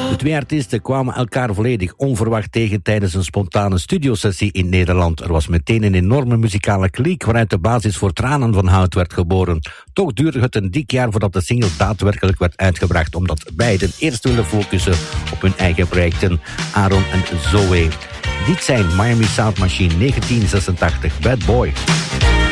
De twee artiesten kwamen elkaar volledig onverwacht tegen tijdens een spontane studiosessie in Nederland. Er was meteen een enorme muzikale kliek waaruit de basis voor Tranen van Hout werd geboren. Toch duurde het een dik jaar voordat de single daadwerkelijk werd uitgebracht, omdat beiden eerst wilden focussen op hun eigen projecten, Aaron en Zoe. Dit zijn Miami Sound Machine 1986, Bad Boy.